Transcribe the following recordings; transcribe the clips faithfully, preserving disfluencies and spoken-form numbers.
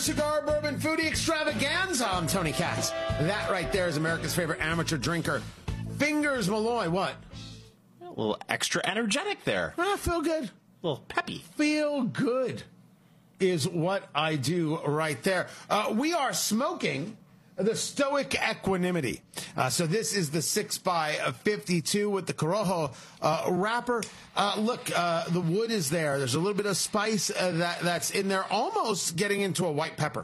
Cigar Bourbon Foodie Extravaganza. I'm Tony Katz. That right there is America's favorite amateur drinker, Fingers Malloy. What? A little extra energetic there. I feel good. A little peppy. Feel good is what I do right there. Uh, we are smoking the Stoic Equanimity. Uh, so this is the six by fifty-two with the Corojo uh, wrapper. Uh, look, uh, the wood is there. There's a little bit of spice uh, that that's in there, almost getting into a white pepper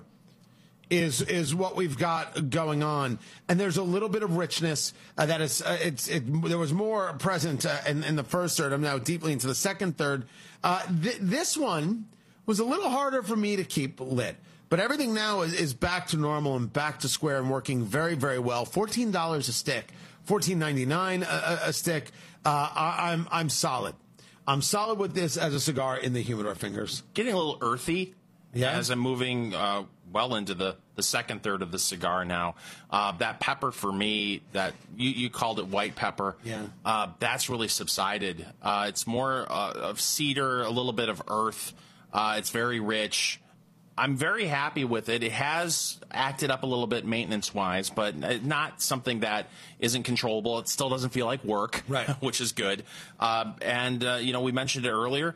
is is what we've got going on. And there's a little bit of richness uh, that is, uh, it's it, there was more present uh, in, in the first third. I'm now deeply into the second third. Uh, th- this one was a little harder for me to keep lit. But everything now is, is back to normal and back to square and working very, very well. fourteen dollars a stick, fourteen ninety-nine a, a stick. Uh, I, I'm I'm solid. I'm solid with this as a cigar in the humidor, Fingers. Getting a little earthy. Yeah. As I'm moving uh, well into the, the second third of the cigar now. Uh, that pepper for me, that you, you called it white pepper. Yeah. Uh, that's really subsided. Uh, it's more uh, of cedar, a little bit of earth. Uh, it's very rich. I'm very happy with it. It has acted up a little bit maintenance-wise, but not something that isn't controllable. It still doesn't feel like work, right? Which is good. Uh, and, uh, you know, we mentioned it earlier.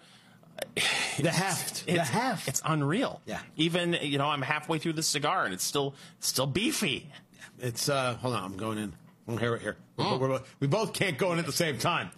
The heft. It's, the heft. It's unreal. Yeah. Even, you know, I'm halfway through the cigar, and it's still still beefy. It's, uh, hold on, I'm going in. I'm here, right here. We're, we're, we both can't go in at the same time.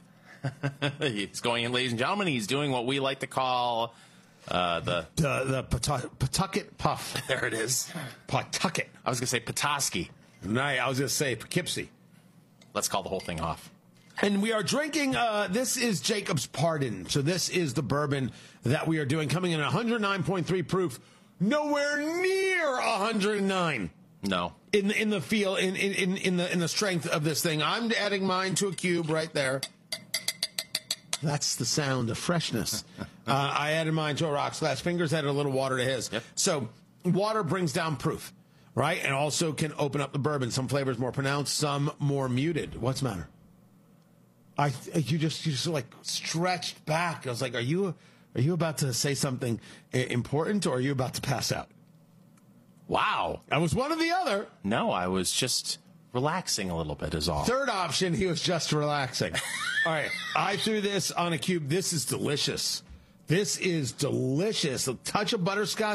He's going in, ladies and gentlemen. He's doing what we like to call... Uh, the the, the Patu- Pawtucket Puff. There it is. Pawtucket. I was going to say Petoskey. No, I was going to say Poughkeepsie. Let's call the whole thing off. And we are drinking, uh, this is Jacob's Pardon. So this is the bourbon that we are doing, coming in at one oh nine point three proof. Nowhere near one oh nine. No. In in the feel, in, in, in the in the strength of this thing. I'm adding mine to a cube right there. That's the sound of freshness. Uh, I added mine to a rocks glass. Fingers added a little water to his. Yep. So water brings down proof, right? And also can open up the bourbon. Some flavors more pronounced, some more muted. What's the matter? I you just you just like stretched back. I was like, are you are you about to say something important, or are you about to pass out? Wow. I was one or the other. No, I was just relaxing a little bit is all. Third option, he was just relaxing. All right, I threw this on a cube. This is delicious. This is delicious. A touch of butterscotch.